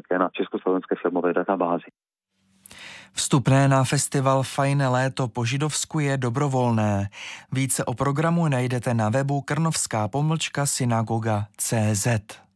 také na československé filmové databázi. Vstupné na festival Fajné léto po židovsku je dobrovolné. Více o programu najdete na webu krnovská-synagoga.cz.